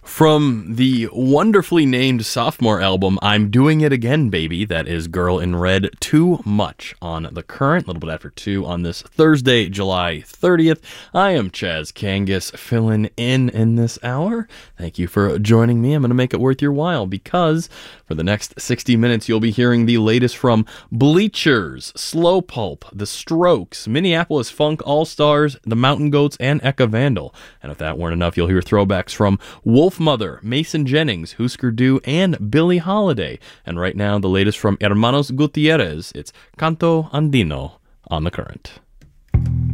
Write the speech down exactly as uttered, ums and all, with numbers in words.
From the wonderfully named sophomore album, I'm Doing It Again, Baby, that is Girl in Red, Too Much on The Current, a little bit after two on this Thursday, July thirtieth. I am Chaz Kangas, filling in in this hour. Thank you for joining me. I'm going to make it worth your while because for the next sixty minutes, you'll be hearing the latest from Bleachers, Slow Pulp, The Strokes, Minneapolis Funk All-Stars, The Mountain Goats, and Eka Vandal. And if that weren't enough, you'll hear throwbacks from Wolf Mother, Mason Jennings, Husker Du, and Billie Holiday. And right now, the latest from Hermanos Gutierrez. It's Canto Andino on The Current.